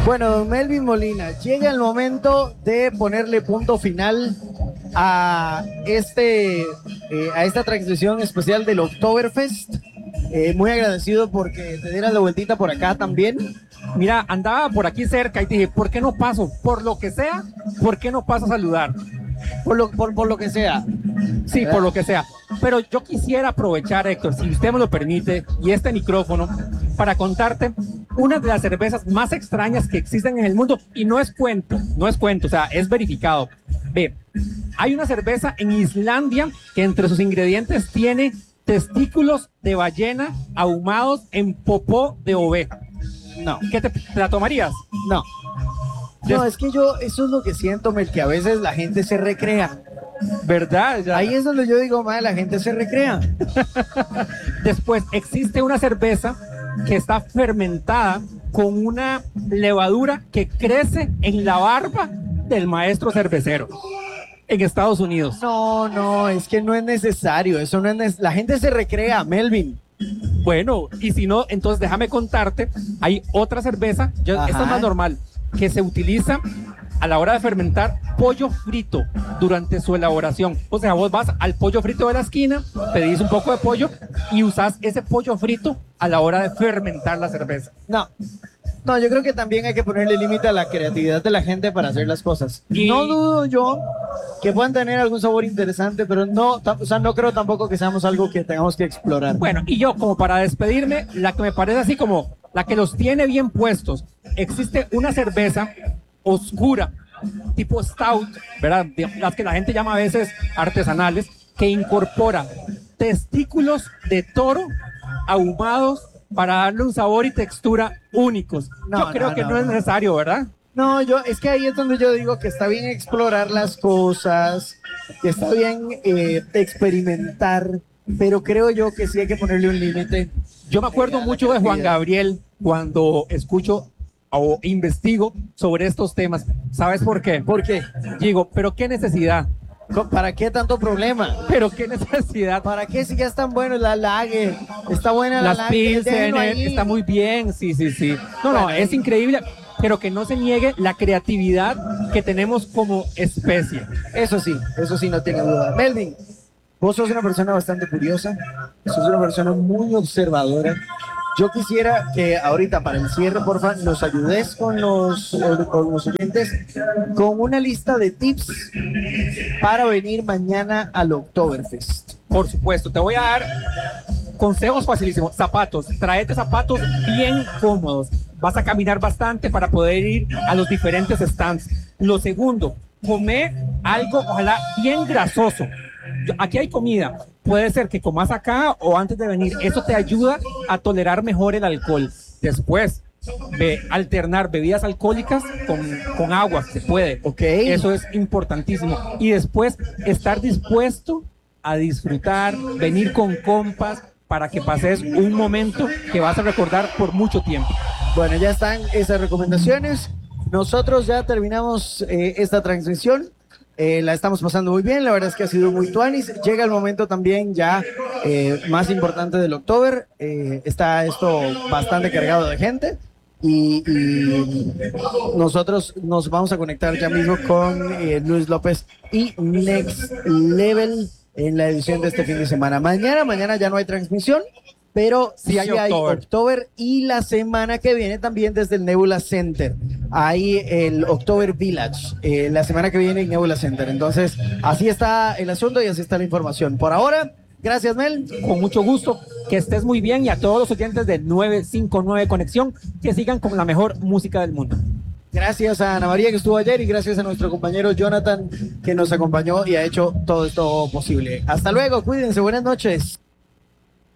Bueno, don Melvin Molina, llega el momento de ponerle punto final a esta transmisión especial del Oktoberfest. Muy agradecido porque te dieras la vueltita por acá también. Mira, andaba por aquí cerca y dije, ¿por qué no paso? Por lo que sea, ¿por qué no paso a saludar? Por lo que sea. Sí, por lo que sea. Pero yo quisiera aprovechar, Héctor, si usted me lo permite, y este micrófono, para contarte una de las cervezas más extrañas que existen en el mundo. Y no es cuento, o sea, es verificado. Ve, hay una cerveza en Islandia que entre sus ingredientes tiene testículos de ballena ahumados en popó de oveja. No. ¿Qué te la tomarías? No. No, es que eso es lo que siento, Mel, que a veces la gente se recrea. ¿Verdad? Ya. Ahí es donde yo digo, madre, la gente se recrea. Después, existe una cerveza que está fermentada con una levadura que crece en la barba del maestro cervecero en Estados Unidos. No, es que no es necesario. Eso no es la gente se recrea, Melvin. Bueno, y si no, entonces déjame contarte, hay otra cerveza, esta es más normal, que se utiliza a la hora de fermentar pollo frito durante su elaboración. O sea, vos vas al pollo frito de la esquina, pedís un poco de pollo y usás ese pollo frito a la hora de fermentar la cerveza. No, yo creo que también hay que ponerle límite a la creatividad de la gente para hacer las cosas. Y no dudo yo que puedan tener algún sabor interesante, pero no creo tampoco que seamos algo que tengamos que explorar. Bueno, y yo como para despedirme, la que me parece así como la que los tiene bien puestos, existe una cerveza oscura, tipo stout, ¿verdad? Las que la gente llama a veces artesanales, que incorpora testículos de toro ahumados para darle un sabor y textura únicos. Yo creo que no es necesario, ¿verdad? No, es que ahí es donde yo digo que está bien explorar las cosas, que está bien experimentar, pero creo yo que sí hay que ponerle un límite. Yo me acuerdo mucho de Juan Gabriel cuando escucho o investigo sobre estos temas. ¿Sabes por qué? ¿Por qué? Digo, pero qué necesidad. ¿Para qué tanto problema? Pero qué necesidad. ¿Para qué si ya están buenos la lager? Está buena la lager. Las Pilsener, está muy bien, sí. No, es increíble, pero que no se niegue la creatividad que tenemos como especie. Eso sí, no tengo duda. Melvin, vos sos una persona bastante curiosa, sos una persona muy observadora. Yo quisiera que ahorita para el cierre, porfa, nos ayudes con los oyentes con una lista de tips para venir mañana al Oktoberfest. Por supuesto, te voy a dar consejos facilísimos. Zapatos, tráete zapatos bien cómodos. Vas a caminar bastante para poder ir a los diferentes stands. Lo segundo, come algo, ojalá bien grasoso. Aquí hay comida. Puede ser que comas acá o antes de venir. Eso te ayuda a tolerar mejor el alcohol. Después, alternar bebidas alcohólicas con agua, se puede. Okay. Eso es importantísimo. Y después, estar dispuesto a disfrutar, venir con compas para que pases un momento que vas a recordar por mucho tiempo. Bueno, ya están esas recomendaciones. Nosotros ya terminamos esta transmisión. La estamos pasando muy bien, la verdad es que ha sido muy tuanis. Llega el momento también ya más importante del Oktober. Está esto bastante cargado de gente y nosotros nos vamos a conectar ya mismo con Luis López y Next Level en la edición de este fin de semana. Mañana ya no hay transmisión, pero sí hay Oktober, y la semana que viene también desde el Nebula Center. Hay el Oktober Village, la semana que viene en Nebula Center. Entonces, así está el asunto y así está la información. Por ahora, gracias, Mel. Con mucho gusto, que estés muy bien, y a todos los oyentes de 959 Conexión, que sigan con la mejor música del mundo. Gracias a Ana María que estuvo ayer y gracias a nuestro compañero Jonathan que nos acompañó y ha hecho todo esto posible. Hasta luego, cuídense, buenas noches.